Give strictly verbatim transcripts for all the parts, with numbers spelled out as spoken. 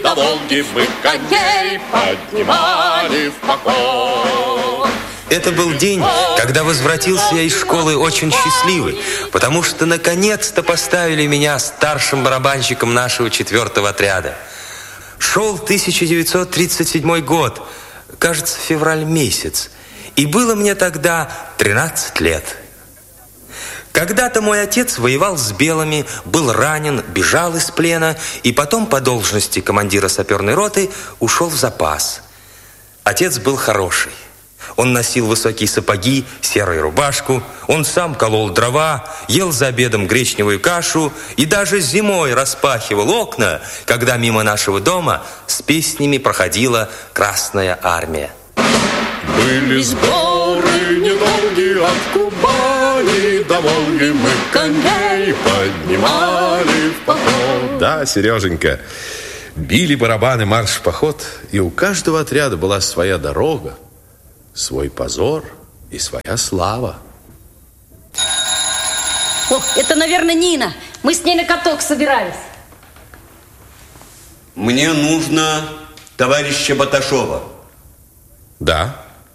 до Волги мы коней поднимали в поход. Это был день, когда возвратился я из школы очень счастливый, потому что наконец-то поставили меня старшим барабанщиком нашего четвертого отряда. Шел тысяча девятьсот тридцать седьмой год, кажется, февраль месяц, и было мне тогда тринадцать лет. Когда-то мой отец воевал с белыми, был ранен, бежал из плена, и потом по должности командира саперной роты ушел в запас. Отец был хороший. Он носил высокие сапоги, серую рубашку, он сам колол дрова, ел за обедом гречневую кашу и даже зимой распахивал окна, когда мимо нашего дома с песнями проходила Красная Армия. Были сборы недолгие от Кубани до Волги, мы коней поднимали в поход. Да, Сереженька, били барабаны марш в поход, и у каждого отряда была своя дорога, свой позор и своя слава. О, это, наверное, Нина. Мы с ней на каток собирались. Мне нужно товарища Баташова. Да.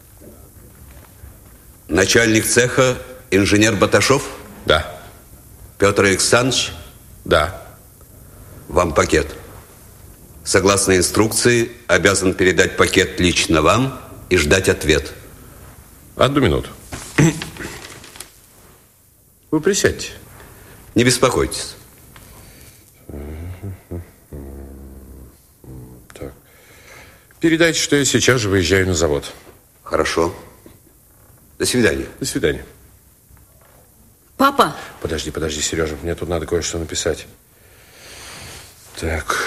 Начальник цеха инженер Баташов? Да. Петр Александрович? Да. Вам пакет. Согласно инструкции, обязан передать пакет лично вам и ждать ответ. Одну минуту. Вы присядьте. Не беспокойтесь. Так. Передайте, что я сейчас же выезжаю на завод. Хорошо. До свидания. До свидания. Папа. Подожди, подожди, Сережа, мне тут надо кое-что написать. Так.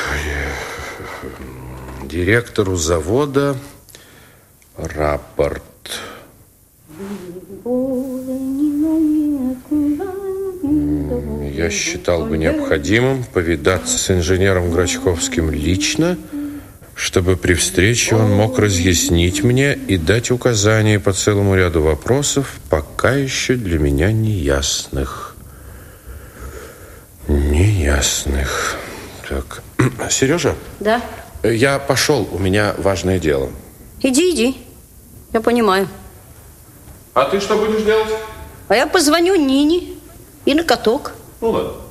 Директору завода рапорт. Я считал бы необходимым повидаться с инженером Грачковским лично, чтобы при встрече он мог разъяснить мне и дать указания по целому ряду вопросов, пока еще для меня неясных. Неясных. Так. Сережа? Да? Я пошел, у меня важное дело. Иди, иди. Я понимаю. А ты что будешь делать? А я позвоню Нине и на каток. Ну ладно.